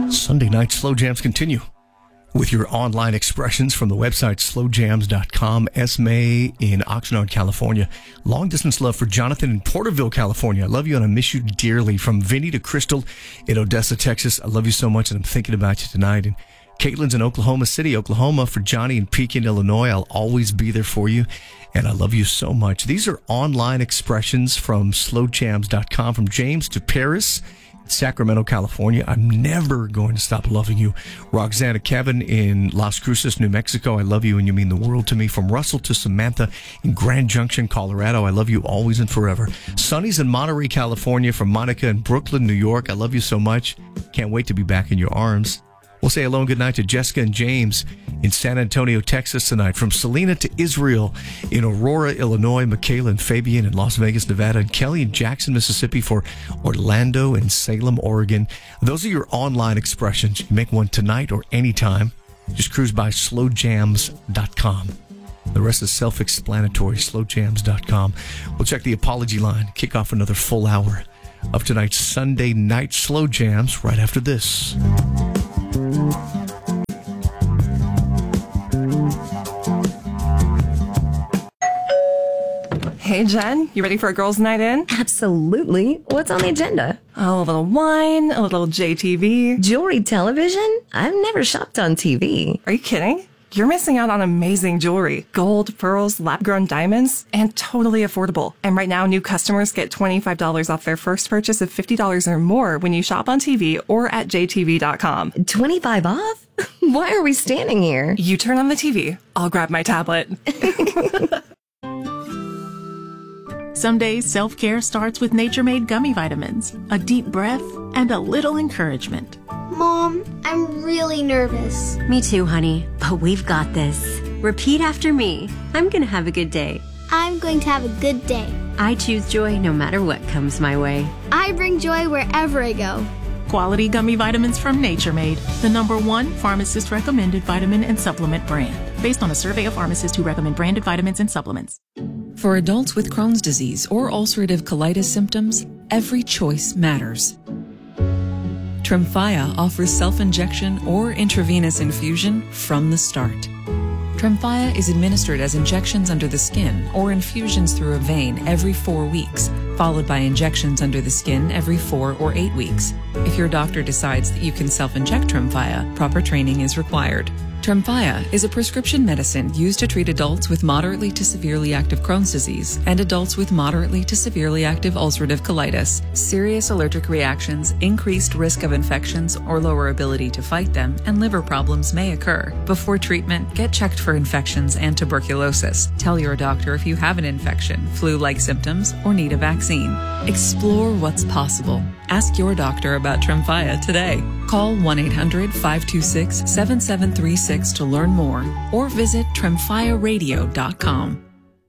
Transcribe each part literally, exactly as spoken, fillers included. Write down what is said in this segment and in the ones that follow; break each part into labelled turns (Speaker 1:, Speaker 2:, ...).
Speaker 1: Sunday night slow jams continue with your online expressions from the website slow jams dot com. Esme in Oxnard, California. Long distance love for Jonathan in Porterville, California. I love you and I miss you dearly. From Vinny to Crystal in Odessa, Texas. I love you so much and I'm thinking about you tonight. And Caitlin's in Oklahoma City, Oklahoma. For Johnny in Pekin, Illinois. I'll always be there for you and I love you so much. These are online expressions from slow jams dot com. From James to Paris, Sacramento, California. I'm never going to stop loving you. Roxana Kevin in Las Cruces, New Mexico. I love you and you mean the world to me. From Russell to Samantha in Grand Junction, Colorado. I love you always and forever. Sonny's in Monterey, California. From Monica in Brooklyn, New York. I love you so much. Can't wait to be back in your arms. We'll say hello and good night to Jessica and James in San Antonio, Texas tonight. From Selena to Israel in Aurora, Illinois. Michaela and Fabian in Las Vegas, Nevada. And Kelly in Jackson, Mississippi. For Orlando and Salem, Oregon. Those are your online expressions. You make one tonight or anytime. Just cruise by slow jams dot com. The rest is self-explanatory, slow jams dot com. We'll check the apology line. Kick off another full hour of tonight's Sunday night slow jams right after this.
Speaker 2: Hey, Jen, you ready for a girls' night in?
Speaker 3: Absolutely. What's on the agenda?
Speaker 2: Oh, a little wine, a little J T V.
Speaker 3: Jewelry television? I've never shopped on T V.
Speaker 2: Are you kidding? You're missing out on amazing jewelry. Gold, pearls, lab-grown diamonds, and totally affordable. And right now, new customers get twenty-five dollars off their first purchase of fifty dollars or more when you shop on T V or at J T V dot com.
Speaker 3: twenty-five off? Why are we standing here?
Speaker 2: You turn on the T V. I'll grab my tablet.
Speaker 4: Some days, self-care starts with Nature-Made gummy vitamins, a deep breath, and a little encouragement.
Speaker 5: Mom, I'm really nervous.
Speaker 6: Me too, honey, but we've got this. Repeat after me. I'm gonna have a good day.
Speaker 5: I'm going to have a good day.
Speaker 6: I choose joy no matter what comes my way.
Speaker 5: I bring joy wherever I go.
Speaker 4: Quality gummy vitamins from Nature Made, the number one pharmacist-recommended vitamin and supplement brand, based on a survey of pharmacists who recommend branded vitamins and supplements.
Speaker 7: For adults with Crohn's disease or ulcerative colitis symptoms, every choice matters. Tremfya offers self-injection or intravenous infusion from the start. Tremfya is administered as injections under the skin or infusions through a vein every four weeks, followed by injections under the skin every four or eight weeks. If your doctor decides that you can self-inject Tremfya, proper training is required. Tremfya is a prescription medicine used to treat adults with moderately to severely active Crohn's disease and adults with moderately to severely active ulcerative colitis. Serious allergic reactions, increased risk of infections or lower ability to fight them, and liver problems may occur. Before treatment, get checked for infections and tuberculosis. Tell your doctor if you have an infection, flu-like symptoms, or need a vaccine. Explore what's possible. Ask your doctor about Tremfya today. Call one eight hundred, five two six, seven seven three six to learn more or visit tremfya radio dot com.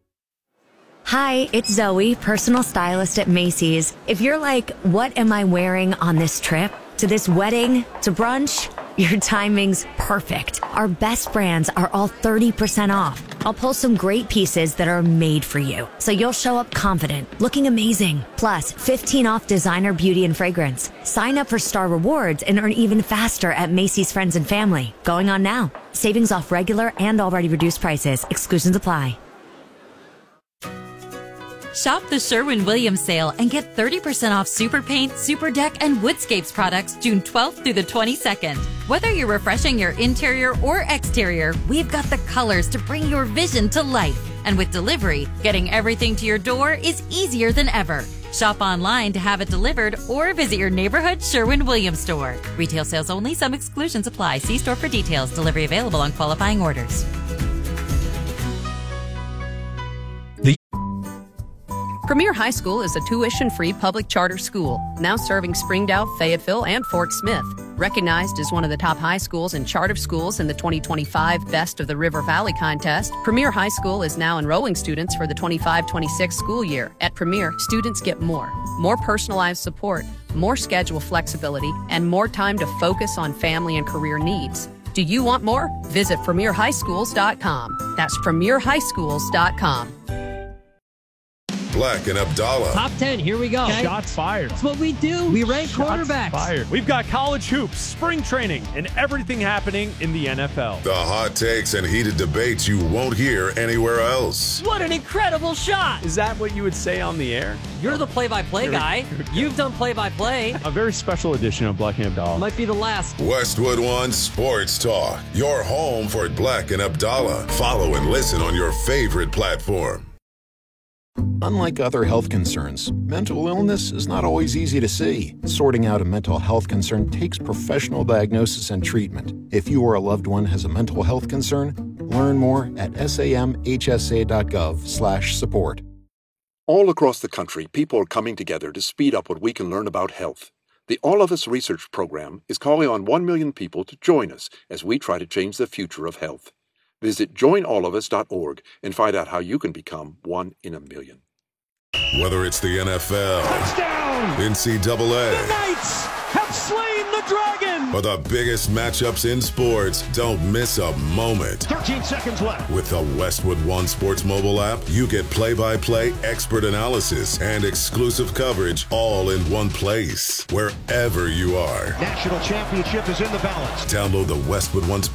Speaker 6: Hi, it's Zoe, personal stylist at Macy's. If you're like, what am I wearing on this trip? To this wedding? To brunch? Your timing's perfect. Our best brands are all thirty percent off. I'll pull some great pieces that are made for you, so you'll show up confident, looking amazing. Plus, fifteen off designer beauty and fragrance. Sign up for Star Rewards and earn even faster at Macy's Friends and Family. Going on now. Savings off regular and already reduced prices. Exclusions apply.
Speaker 8: Shop the Sherwin-Williams sale and get thirty percent off Super Paint, Super Deck, and Woodscapes products June twelfth through the twenty-second. Whether you're refreshing your interior or exterior, we've got the colors to bring your vision to life. And with delivery, getting everything to your door is easier than ever. Shop online to have it delivered or visit your neighborhood Sherwin-Williams store. Retail sales only. Some exclusions apply. See store for details. Delivery available on qualifying orders.
Speaker 9: Premier High School is a tuition-free public charter school, now serving Springdale, Fayetteville, and Fort Smith. Recognized as one of the top high schools and charter schools in the twenty twenty-five Best of the River Valley contest, Premier High School is now enrolling students for the twenty-five twenty-six school year. At Premier, students get more. More personalized support, more schedule flexibility, and more time to focus on family and career needs. Do you want more? Visit premier high schools dot com. That's premier high schools dot com.
Speaker 10: Black and Abdallah.
Speaker 11: Top ten, here we go.
Speaker 12: Okay. Shots fired.
Speaker 11: That's what we do. We rank
Speaker 12: Shots
Speaker 11: quarterbacks.
Speaker 12: Fired. We've got college hoops, spring training, and everything happening in the N F L.
Speaker 10: The hot takes and heated debates you won't hear anywhere else.
Speaker 11: What an incredible shot.
Speaker 12: Is that what you would say on the air?
Speaker 11: You're the play-by-play guy. You've done play-by-play.
Speaker 12: A very special edition of Black and Abdallah.
Speaker 11: Might be the last.
Speaker 10: Westwood One Sports Talk, your home for Black and Abdallah. Follow and listen on your favorite platform.
Speaker 13: Unlike other health concerns, mental illness is not always easy to see. Sorting out a mental health concern takes professional diagnosis and treatment. If you or a loved one has a mental health concern, learn more at samhsa.gov slash support.
Speaker 14: All across the country, people are coming together to speed up what we can learn about health. The All of Us Research Program is calling on one million people to join us as we try to change the future of health. Visit join all of us dot org and find out how you can become one in a million.
Speaker 10: Whether it's the N F L,
Speaker 12: touchdown,
Speaker 10: N C double A,
Speaker 12: the Knights have slain the dragon,
Speaker 10: or the biggest matchups in sports, don't miss a moment.
Speaker 12: thirteen seconds left.
Speaker 10: With the Westwood One Sports mobile app, you get play-by-play, expert analysis, and exclusive coverage all in one place, wherever you are.
Speaker 15: National championship is in the balance.
Speaker 10: Download the Westwood One